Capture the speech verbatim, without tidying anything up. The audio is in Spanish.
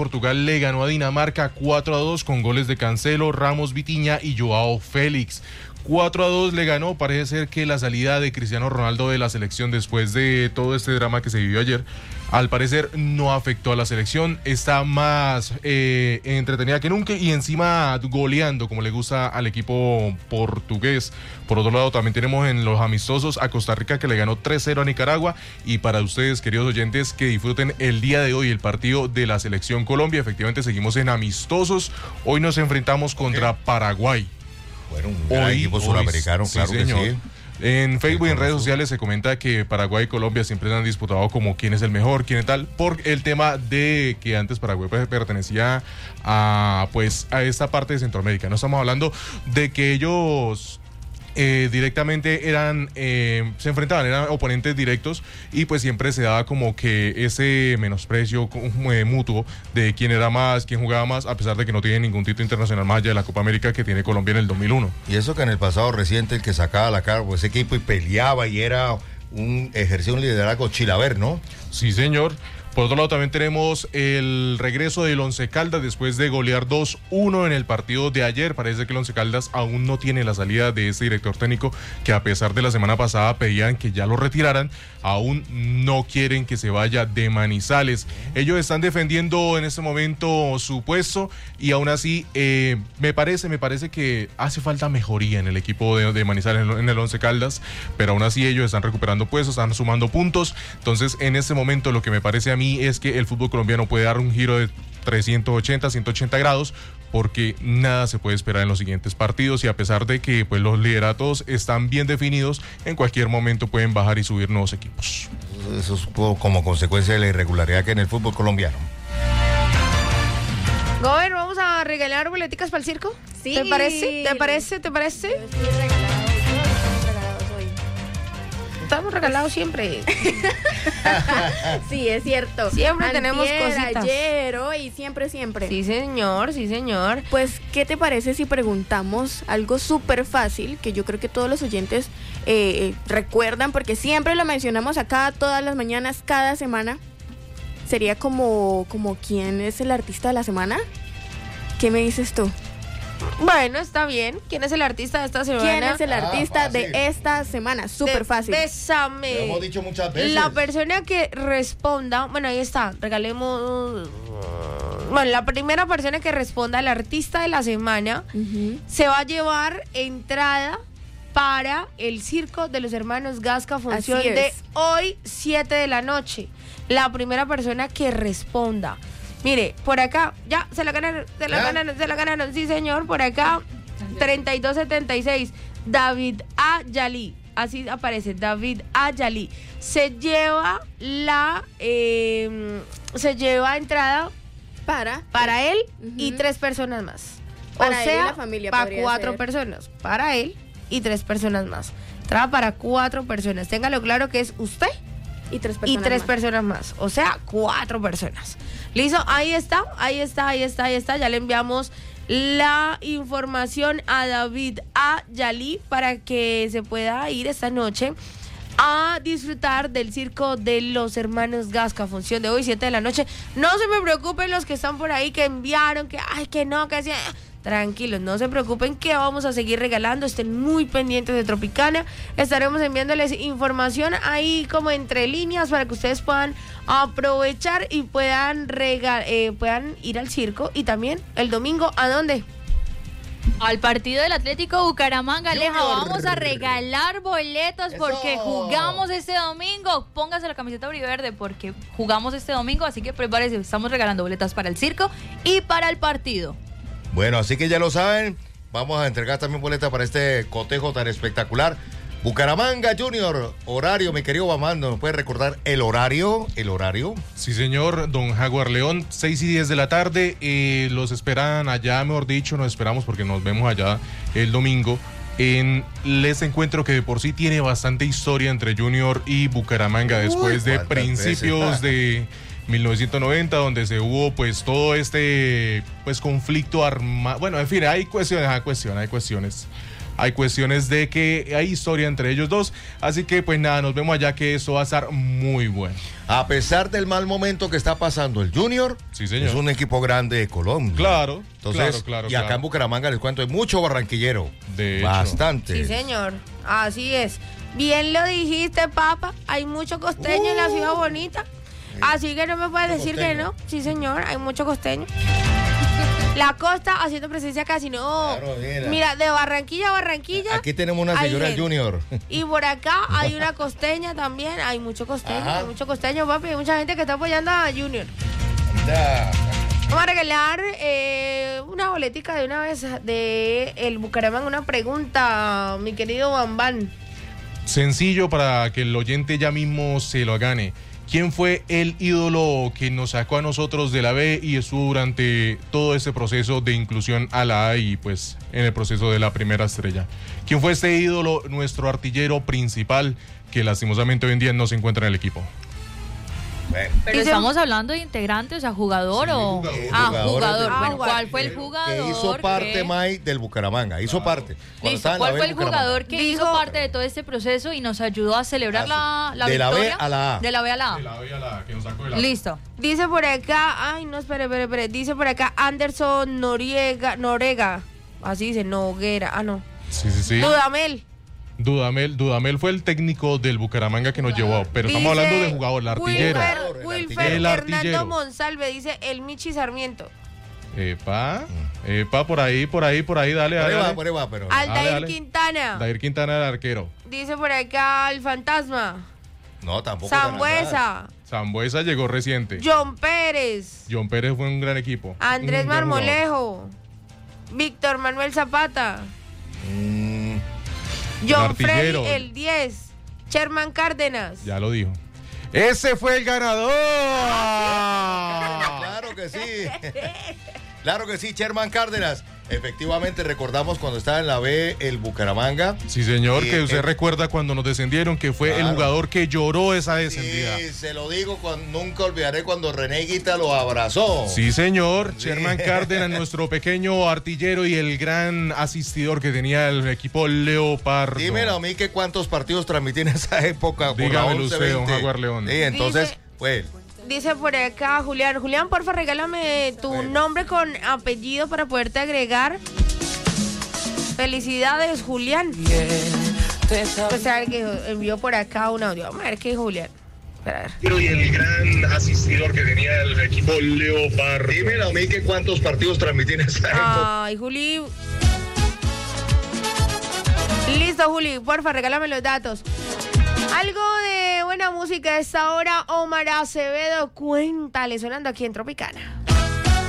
Portugal le ganó a Dinamarca cuatro a dos con goles de Cancelo, Ramos, Vitinha y Joao Félix. cuatro a dos le ganó. Parece ser que la salida de Cristiano Ronaldo de la selección después de todo este drama que se vivió ayer, al parecer no afectó a la selección. Está más eh, entretenida que nunca y encima goleando como le gusta al equipo portugués. Por otro lado, también tenemos en los amistosos a Costa Rica, que le ganó tres cero a Nicaragua. Y para ustedes, queridos oyentes, que disfruten el día de hoy el partido de la selección Colombia. Efectivamente, seguimos en amistosos. Hoy nos enfrentamos contra Paraguay. Bueno, un gran hoy, equipo suramericano, sí, claro sí, que señor. sí. En Facebook y en redes sociales se comenta que Paraguay y Colombia siempre han disputado como quién es el mejor, quién es tal, por el tema de que antes Paraguay pertenecía a, pues, a esta parte de Centroamérica. No estamos hablando de que ellos Eh, directamente eran eh, se enfrentaban, eran oponentes directos, y pues siempre se daba como que ese menosprecio eh, mutuo de quién era más, quién jugaba más, a pesar de que no tiene ningún título internacional más allá de la Copa América que tiene Colombia en el dos mil uno. Y eso que en el pasado reciente el que sacaba la cara por ese equipo y peleaba y era un ejerció un liderazgo Chilaver, ¿no? Sí, señor. Por otro lado, también tenemos el regreso del Once Caldas después de golear dos uno en el partido de ayer. Parece que el Once Caldas aún no tiene la salida de ese director técnico, que a pesar de la semana pasada pedían que ya lo retiraran, aún no quieren que se vaya de Manizales. Ellos están defendiendo en este momento su puesto y aún así eh, me parece, me parece que hace falta mejoría en el equipo de, de Manizales, en el Once Caldas, pero aún así ellos están recuperando puestos, están sumando puntos. Entonces, en este momento lo que me parece a mí es que el fútbol colombiano puede dar un giro de trescientos ochenta, ciento ochenta grados, porque nada se puede esperar en los siguientes partidos, y a pesar de que pues los lideratos están bien definidos, en cualquier momento pueden bajar y subir nuevos equipos. Eso es como consecuencia de la irregularidad que hay en el fútbol colombiano. Gober, ¿vamos a regalar boleticas para el circo? Sí. ¿Te parece? ¿Te parece? ¿Te parece? Yo estoy regalado, todos regalados hoy. Estamos regalados siempre. Sí, es cierto. Siempre Antier, tenemos cositas. Ayer, hoy, siempre, siempre. Sí, señor, sí, señor. Pues, ¿qué te parece si preguntamos algo súper fácil, que yo creo que todos los oyentes eh, recuerdan, porque siempre lo mencionamos acá todas las mañanas, cada semana? Sería como, como ¿quién es el artista de la semana? ¿Qué me dices tú? Bueno, está bien. ¿Quién es el artista de esta semana? ¿Quién es el artista ah, de esta semana? Súper fácil. Bésame. Lo hemos dicho muchas veces. La persona que responda, bueno, ahí está, regalemos. Bueno, la primera persona que responda al artista de la semana Uh-huh. se va a llevar entrada para el circo de los hermanos Gasca, función Así es. de hoy, siete de la noche. La primera persona que responda. Mire, por acá, ya, se la ganaron, se la ¿Ya? ganaron, se la ganaron, sí señor, por acá, treinta y dos setenta y seis, David Ayali, así aparece, David Ayali, se lleva la, eh, se lleva entrada Para. para él Uh-huh. y tres personas más. Para o él sea, y la familia para podría cuatro ser. personas, para él y tres personas más. Entrada para cuatro personas, téngalo claro que es usted Y tres y personas tres más. personas más, o sea, cuatro personas. Listo, ahí está, ahí está, ahí está, ahí está. Ya le enviamos la información a David Ayali para que se pueda ir esta noche a disfrutar del circo de los hermanos Gasca, función de hoy, siete de la noche. No se me preocupen los que están por ahí, que enviaron, que ay, que no, que así. Tranquilos, no se preocupen, que vamos a seguir regalando. Estén muy pendientes de Tropicana. Estaremos enviándoles información ahí como entre líneas para que ustedes puedan aprovechar y puedan regal eh, puedan ir al circo. Y también el domingo, ¿a dónde? Al partido del Atlético Bucaramanga, Aleja, Junior. vamos a regalar boletos porque Eso. jugamos este domingo. Póngase la camiseta verde porque jugamos este domingo, así que prepárese, estamos regalando boletas para el circo y para el partido. Bueno, así que ya lo saben, vamos a entregar también boletas para este cotejo tan espectacular. Bucaramanga Junior, horario, mi querido Bamando, ¿me puede recordar el horario? ¿El horario? Sí, señor, don Jaguar León, seis y diez de la tarde, eh, los esperan allá, mejor dicho, nos esperamos porque nos vemos allá el domingo en ese encuentro que de por sí tiene bastante historia entre Junior y Bucaramanga, Uy, después de cuántas principios veces. de mil novecientos noventa, donde se hubo pues todo este pues conflicto armado. Bueno, en fin, hay cuestiones, hay cuestiones, hay cuestiones. hay cuestiones de que hay historia entre ellos dos, así que pues nada, nos vemos allá que eso va a estar muy bueno. A pesar del mal momento que está pasando el Junior, sí, señor, es un equipo grande de Colombia. Claro, Entonces, claro, claro. Y acá claro. en Bucaramanga les cuento, hay mucho barranquillero. De hecho. Bastante. Sí, señor. Así es. Bien lo dijiste, papá. Hay mucho costeño uh. en la ciudad bonita. Así que no me puedes decir costeño. que no. Sí, señor, hay mucho costeño. La costa haciendo presencia casi no. Claro, mira. mira, de Barranquilla a Barranquilla. Aquí tenemos una señora Junior. Y por acá hay una costeña también. Hay mucho costeño, Ajá. hay mucho costeño, papi. Hay mucha gente que está apoyando a Junior. Ya. Vamos a regalar eh, una boletica de una vez de el Bucaramanga. Una pregunta, mi querido Bambán. Sencillo para que el oyente ya mismo se lo gane. ¿Quién fue el ídolo que nos sacó a nosotros de la B y estuvo durante todo ese proceso de inclusión a la A y pues en el proceso de la primera estrella? ¿Quién fue este ídolo, nuestro artillero principal, que lastimosamente hoy en día no se encuentra en el equipo? Bueno. Pero estamos hablando de integrante, o sea, jugador sí, o... Jugador. Ah, jugador. jugador. Bueno, ¿cuál fue el jugador? Que hizo parte, que... May, del Bucaramanga. Hizo parte. Listo. ¿Cuál fue el jugador que Dijo... hizo parte de todo este proceso y nos ayudó a celebrar la, la de victoria? De la B a la A. De la B a la A. De la B a la A, que nos sacó de la A. Listo. Dice por acá, ay, no, espere, espere, espere. Dice por acá Anderson Noriega, Norega. Así dice, Noguera. Ah, no. Sí, sí, sí. Dudamel. Dudamel, Dudamel fue el técnico del Bucaramanga que nos llevó, pero dice, estamos hablando de jugador, el artillero. Wilfer, Wilfer el artillero. Hernando Monsalve, dice el Michi Sarmiento. Epa, epa, por ahí, por ahí, por ahí, dale, dale. Por ahí va, por ahí va, pero... Aldair Quintana. Aldair Quintana, el arquero. Dice por acá el Fantasma. No, tampoco. Zambuesa. Zambuesa llegó reciente. John Pérez. John Pérez fue un gran equipo. Andrés Marmolejo. Víctor Manuel Zapata. Mm. John Freddy, el diez. Sherman Cárdenas. Ya lo dijo. ¡Ese fue el ganador! Claro que sí. Claro que sí, Sherman Cárdenas. Efectivamente, recordamos cuando estaba en la B el Bucaramanga. Sí, señor, que usted el... recuerda cuando nos descendieron, que fue claro. el jugador que lloró esa descendida. Sí, se lo digo, cuando, nunca olvidaré cuando René Guita lo abrazó. Sí, señor, sí. Sherman Cárdenas, nuestro pequeño artillero y el gran asistidor que tenía el equipo Leopardo. Dímelo a mí que cuántos partidos transmití en esa época. Dígamelo usted, don Jaguar León. Sí, entonces, Dice... pues... Dice por acá Julián, Julián, porfa, regálame tu bueno. nombre con apellido para poderte agregar. Felicidades, Julián. Pues a ver que envió por acá un audio. Vamos a ver qué es Julián. A ver. Y el gran asistidor que tenía el equipo Leopardo. Dímelo a mí que cuántos partidos transmití en esa época. Ay, Juli. Listo, Juli, porfa, regálame los datos. Algo de buena música a esta hora, Omar Acevedo, cuéntale, sonando aquí en Tropicana.